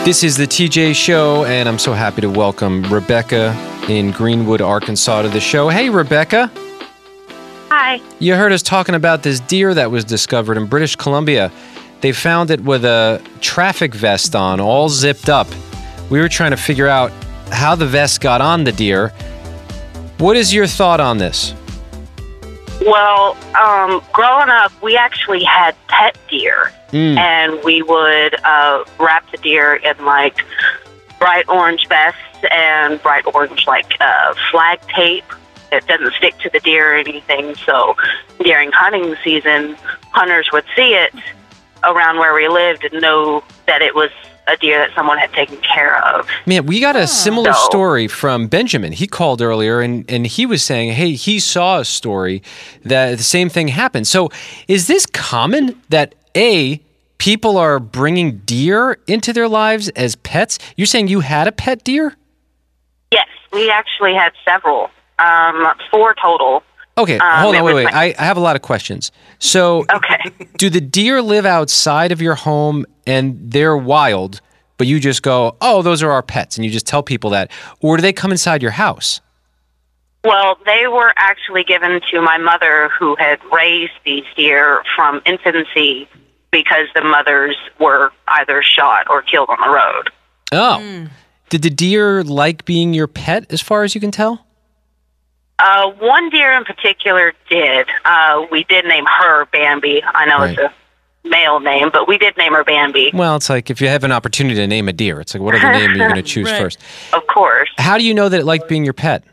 This is the TJ Show, and I'm so happy to welcome Rebecca in Greenwood, Arkansas to the show. Hey, Rebecca. Hi. You heard us talking about this deer that was discovered in British Columbia. They found it with a traffic vest on, all zipped up. We were trying to figure out how the vest got on the deer. What is your thought on this? Well, growing up, we actually had pet deer, and we would wrap the deer in, like, bright orange vests and bright orange, like, flag tape that doesn't stick to the deer or anything. So during hunting season, hunters would see it around where we lived and know that it was a deer that someone had taken care of. Man, we got a similar story from Benjamin. He called earlier, and he was saying, hey, he saw a story that the same thing happened. So is this common that, A, people are bringing deer into their lives as pets? You're saying you had a pet deer? Yes, we actually had several, 4 total. Okay, hold on, wait. I have a lot of questions. So, do the deer live outside of your home and they're wild, but you just go, oh, those are our pets, and you just tell people that? Or do they come inside your house? Well, they were actually given to my mother, who had raised these deer from infancy because the mothers were either shot or killed on the road. Oh. Did the deer like being your pet, as far as you can tell? One deer in particular did. We did name her Bambi. I know it's a male name, but we did name her Bambi. Well, it's like if you have an opportunity to name a deer, it's like, what other name are you going to choose first? Of course. How do you know that it liked being your pet?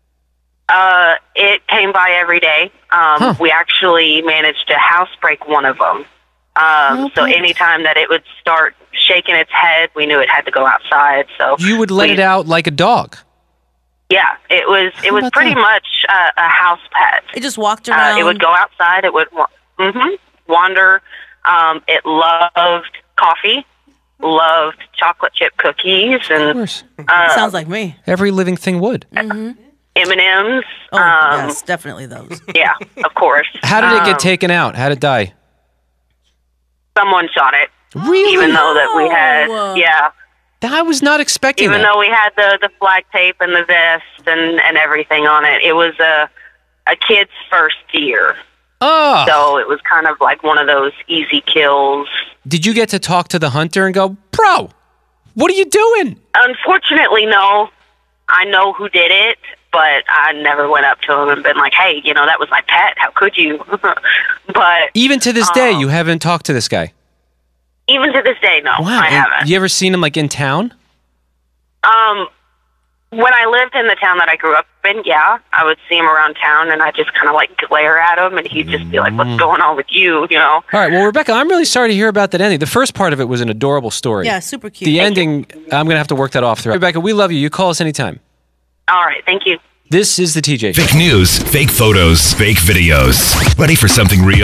It came by every day. We actually managed to housebreak one of them. So anytime that it would start shaking its head, we knew it had to go outside. So you would let it out like a dog? Yeah, it was pretty much a house pet. It just walked around. It would go outside. It would wander. It loved coffee, loved chocolate chip cookies, and sounds like me. Every living thing would. M&Ms. Oh, yes, definitely those. Yeah, of course. How did it get taken out? How did it die? Someone shot it. Really? Even though that we had, I was not expecting Even though we had the flag tape and the vest and everything on it, it was a kid's first deer. Oh. So it was kind of like one of those easy kills. Did you get to talk to the hunter and go, bro, what are you doing? Unfortunately, no. I know who did it, but I never went up to him and been like, hey, that was my pet. How could you? But even to this day, you haven't talked to this guy? Even to this day, no, wow. I haven't. You ever seen him, like, in town? When I lived in the town that I grew up in, yeah, I would see him around town, and I just kind of, like, glare at him, and he'd just be like, what's going on with you, All right, well, Rebecca, I'm really sorry to hear about that ending. The first part of it was an adorable story. Yeah, super cute. The ending, I'm going to have to work that off through. Rebecca, we love you. You call us anytime. All right, thank you. This is the TJ Show. Fake news, fake photos, fake videos. Ready for something real?